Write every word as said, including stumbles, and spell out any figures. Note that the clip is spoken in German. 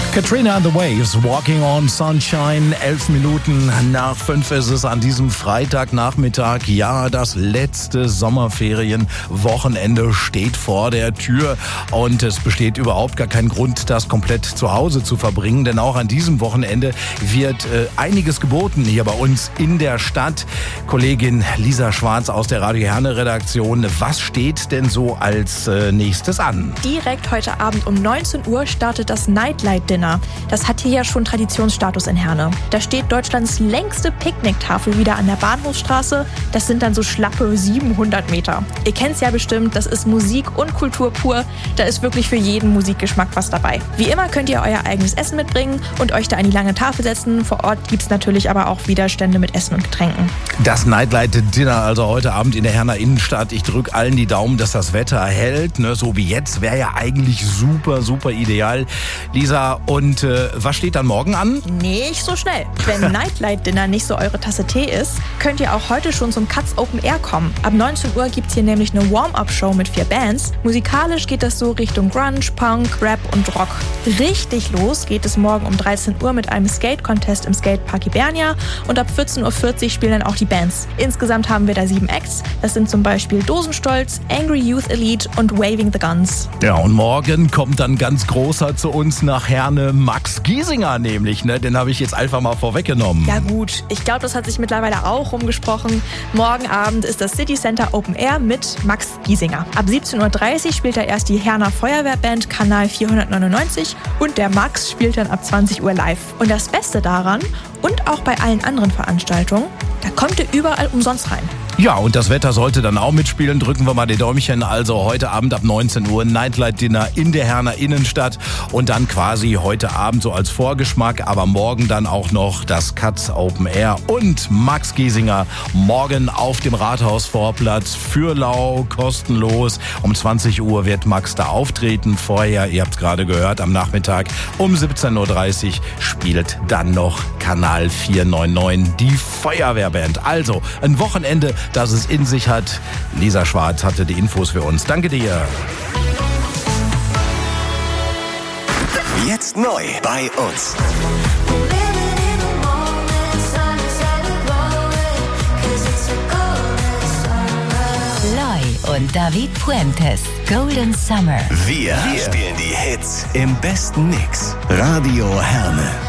Katrina and the Waves, Walking on Sunshine. Elf Minuten nach fünf ist es an diesem Freitagnachmittag. Ja, das letzte Sommerferienwochenende steht vor der Tür und es besteht überhaupt gar kein Grund, das komplett zu Hause zu verbringen, denn auch an diesem Wochenende wird äh, einiges geboten hier bei uns in der Stadt. Kollegin Lisa Schwarz aus der Radio Herne Redaktion, was steht denn so als äh, nächstes an? Direkt heute Abend um neunzehn Uhr startet das Nightlight Dinner. Das hat hier ja schon Traditionsstatus in Herne. Da steht Deutschlands längste Picknicktafel wieder an der Bahnhofstraße. Das sind dann so schlappe siebenhundert Meter. Ihr kennt es ja bestimmt, das ist Musik und Kultur pur. Da ist wirklich für jeden Musikgeschmack was dabei. Wie immer könnt ihr euer eigenes Essen mitbringen und euch da an die lange Tafel setzen. Vor Ort gibt es natürlich aber auch wieder Stände mit Essen und Getränken. Das Nightlight Dinner also heute Abend in der Herner Innenstadt. Ich drücke allen die Daumen, dass das Wetter hält. Ne, so wie jetzt wäre ja eigentlich super, super ideal. Lisa, und äh, was steht dann morgen an? Nicht so schnell. Wenn Nightlight Dinner nicht so eure Tasse Tee ist, könnt ihr auch heute schon zum Katz Open Air kommen. Ab neunzehn Uhr gibt es hier nämlich eine Warm-Up-Show mit vier Bands. Musikalisch geht das so Richtung Grunge, Punk, Rap und Rock. Richtig los geht es morgen um dreizehn Uhr mit einem Skate-Contest im Skatepark Hibernia und ab vierzehn Uhr vierzig spielen dann auch die Bands. Insgesamt haben wir da sieben Acts. Das sind zum Beispiel Dosenstolz, Angry Youth Elite und Waving the Guns. Ja, und morgen kommt dann ganz großer zu uns nach Herne, Max Giesinger nämlich, ne? Den habe ich jetzt einfach mal vorweggenommen. Ja gut, ich glaube, das hat sich mittlerweile auch rumgesprochen. Morgen Abend ist das City Center Open Air mit Max Giesinger. Ab siebzehn Uhr dreißig spielt er erst die Herner Feuerwehrband Kanal vierhundertneunundneunzig und der Max spielt dann ab zwanzig Uhr live. Und das Beste daran und auch bei allen anderen Veranstaltungen, da kommt ihr überall umsonst rein. Ja, und das Wetter sollte dann auch mitspielen. Drücken wir mal die Däumchen. Also heute Abend ab neunzehn Uhr Nightlight Dinner in der Herner Innenstadt und dann quasi heute Abend so als Vorgeschmack, aber morgen dann auch noch das Katz Open Air und Max Giesinger morgen auf dem Rathausvorplatz für lau, kostenlos. Um zwanzig Uhr wird Max da auftreten. Vorher, ihr habt es gerade gehört, am Nachmittag um siebzehn Uhr dreißig spielt dann noch Kanal vierhundertneunundneunzig die Feuerwehrband. Also ein Wochenende, das es in sich hat. Lisa Schwarz hatte die Infos für uns. Danke dir. Jetzt neu bei uns. Loy und David Puentes, Golden Summer. Wir, Wir spielen die Hits im besten Mix. Radio Herne.